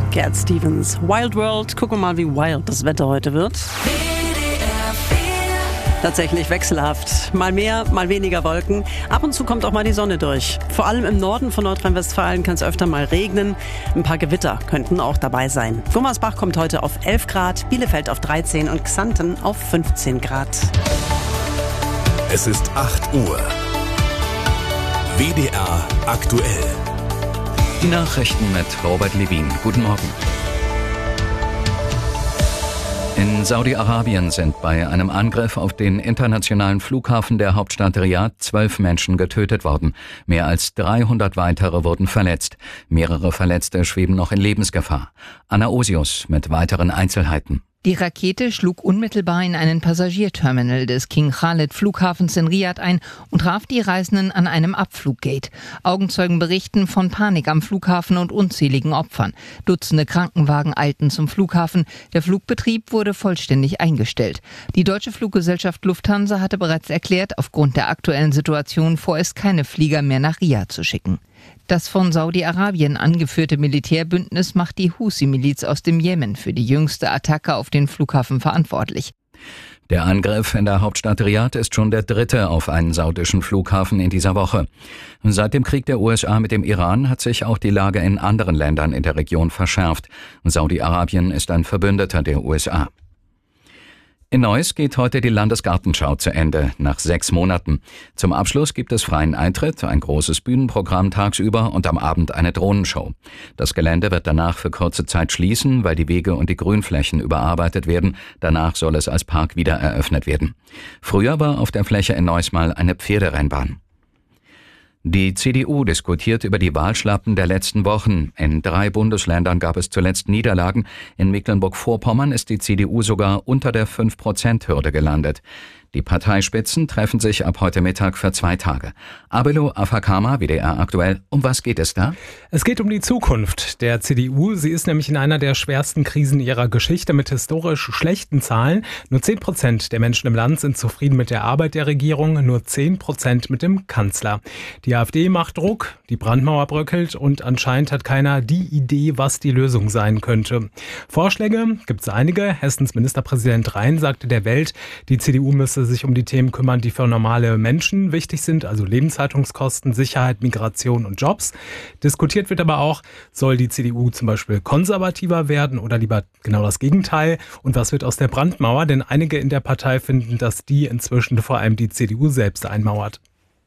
Cat Stevens, Wild World. Gucken wir mal, wie wild das Wetter heute wird. Tatsächlich wechselhaft. Mal mehr, mal weniger Wolken. Ab und zu kommt auch mal die Sonne durch. Vor allem im Norden von Nordrhein-Westfalen kann es öfter mal regnen. Ein paar Gewitter könnten auch dabei sein. Gummersbach kommt heute auf 11 Grad, Bielefeld auf 13 und Xanten auf 15 Grad. Es ist 8 Uhr. WDR aktuell. Die Nachrichten mit Robert Levin. Guten Morgen. In Saudi-Arabien sind bei einem Angriff auf den internationalen Flughafen der Hauptstadt Riad 12 Menschen getötet worden. Mehr als 300 weitere wurden verletzt. Mehrere Verletzte schweben noch in Lebensgefahr. Anna Osius mit weiteren Einzelheiten. Die Rakete schlug unmittelbar in einen Passagierterminal des King Khalid Flughafens in Riad ein und traf die Reisenden an einem Abfluggate. Augenzeugen berichten von Panik am Flughafen und unzähligen Opfern. Dutzende Krankenwagen eilten zum Flughafen. Der Flugbetrieb wurde vollständig eingestellt. Die deutsche Fluggesellschaft Lufthansa hatte bereits erklärt, aufgrund der aktuellen Situation vorerst keine Flieger mehr nach Riad zu schicken. Das von Saudi-Arabien angeführte Militärbündnis macht die Husi-Miliz aus dem Jemen für die jüngste Attacke auf den Flughafen verantwortlich. Der Angriff in der Hauptstadt Riad ist schon der dritte auf einen saudischen Flughafen in dieser Woche. Seit dem Krieg der USA mit dem Iran hat sich auch die Lage in anderen Ländern in der Region verschärft. Saudi-Arabien ist ein Verbündeter der USA. In Neuss geht heute die Landesgartenschau zu Ende, nach 6 Monaten. Zum Abschluss gibt es freien Eintritt, ein großes Bühnenprogramm tagsüber und am Abend eine Drohnenshow. Das Gelände wird danach für kurze Zeit schließen, weil die Wege und die Grünflächen überarbeitet werden. Danach soll es als Park wieder eröffnet werden. Früher war auf der Fläche in Neuss mal eine Pferderennbahn. Die CDU diskutiert über die Wahlschlappen der letzten Wochen. In 3 Bundesländern gab es zuletzt Niederlagen. In Mecklenburg-Vorpommern ist die CDU sogar unter der 5%-Hürde gelandet. Die Parteispitzen treffen sich ab heute Mittag für 2 Tage. Abelo Afakama, WDR aktuell. Um was geht es da? Es geht um die Zukunft der CDU. Sie ist nämlich in einer der schwersten Krisen ihrer Geschichte mit historisch schlechten Zahlen. Nur 10% der Menschen im Land sind zufrieden mit der Arbeit der Regierung, nur 10% mit dem Kanzler. Die AfD macht Druck, die Brandmauer bröckelt und anscheinend hat keiner die Idee, was die Lösung sein könnte. Vorschläge gibt es einige. Hessens Ministerpräsident Rhein sagte der Welt, die CDU müsse sich um die Themen kümmern, die für normale Menschen wichtig sind, also Lebenshaltungskosten, Sicherheit, Migration und Jobs. Diskutiert wird aber auch, soll die CDU zum Beispiel konservativer werden oder lieber genau das Gegenteil? Und was wird aus der Brandmauer? Denn einige in der Partei finden, dass die inzwischen vor allem die CDU selbst einmauert.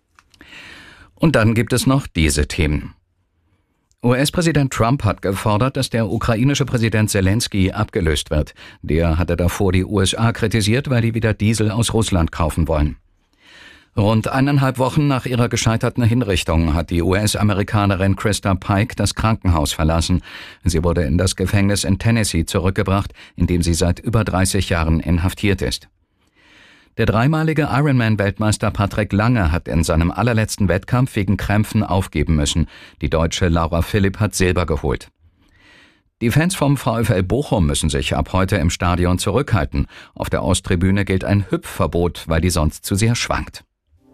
Und dann gibt es noch diese Themen. US-Präsident Trump hat gefordert, dass der ukrainische Präsident Zelensky abgelöst wird. Der hatte davor die USA kritisiert, weil die wieder Diesel aus Russland kaufen wollen. Rund 1,5 Wochen nach ihrer gescheiterten Hinrichtung hat die US-Amerikanerin Krista Pike das Krankenhaus verlassen. Sie wurde in das Gefängnis in Tennessee zurückgebracht, in dem sie seit über 30 Jahren inhaftiert ist. Der dreimalige Ironman-Weltmeister Patrick Lange hat in seinem allerletzten Wettkampf wegen Krämpfen aufgeben müssen. Die Deutsche Laura Philipp hat Silber geholt. Die Fans vom VfL Bochum müssen sich ab heute im Stadion zurückhalten. Auf der Osttribüne gilt ein Hüpfverbot, weil die sonst zu sehr schwankt.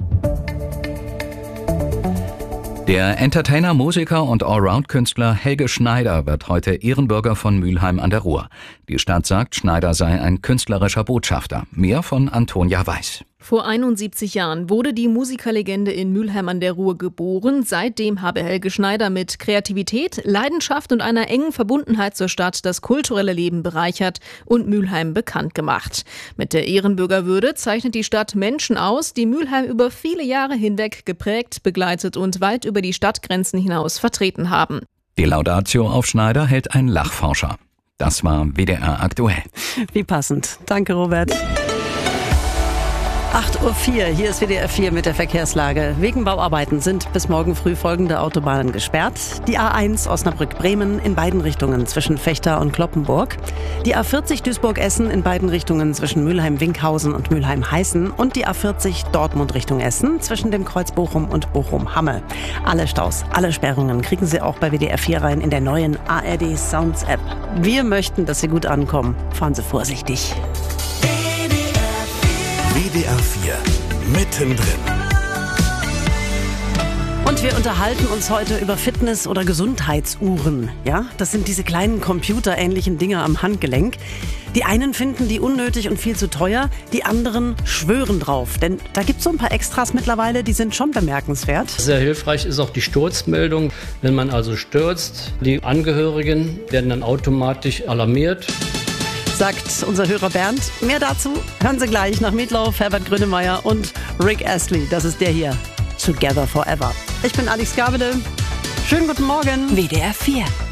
Der Entertainer, Musiker und Allround-Künstler Helge Schneider wird heute Ehrenbürger von Mülheim an der Ruhr. Die Stadt sagt, Schneider sei ein künstlerischer Botschafter. Mehr von Antonia Weiß. Vor 71 Jahren wurde die Musikerlegende in Mülheim an der Ruhr geboren. Seitdem habe Helge Schneider mit Kreativität, Leidenschaft und einer engen Verbundenheit zur Stadt das kulturelle Leben bereichert und Mülheim bekannt gemacht. Mit der Ehrenbürgerwürde zeichnet die Stadt Menschen aus, die Mülheim über viele Jahre hinweg geprägt, begleitet und weit über die Stadtgrenzen hinaus vertreten haben. Die Laudatio auf Schneider hält ein Lachforscher. Das war WDR aktuell. Wie passend. Danke, Robert. 8:04 Uhr, hier ist WDR 4 mit der Verkehrslage. Wegen Bauarbeiten sind bis morgen früh folgende Autobahnen gesperrt. Die A1 Osnabrück-Bremen in beiden Richtungen zwischen Vechta und Cloppenburg. Die A40 Duisburg-Essen in beiden Richtungen zwischen Mülheim-Winkhausen und Mülheim-Heißen. Und die A40 Dortmund Richtung Essen zwischen dem Kreuz Bochum und Bochum-Hamme. Alle Staus, alle Sperrungen kriegen Sie auch bei WDR 4 rein in der neuen ARD Sounds App. Wir möchten, dass Sie gut ankommen. Fahren Sie vorsichtig. WDR 4 mittendrin. Und Und wir unterhalten uns heute über Fitness- oder Gesundheitsuhren. Ja, das sind diese kleinen computerähnlichen Dinger am Handgelenk. Die einen finden die unnötig und viel zu teuer, die anderen schwören drauf. Denn da gibt es so ein paar Extras mittlerweile, die sind schon bemerkenswert. Sehr hilfreich ist auch die Sturzmeldung. Wenn man also stürzt, die Angehörigen werden dann automatisch alarmiert. Sagt unser Hörer Bernd. Mehr dazu hören Sie gleich nach Meatloaf, Herbert Grönemeyer und Rick Astley. Das ist der hier. Together Forever. Ich bin Alex Gabede. Schönen guten Morgen. WDR 4.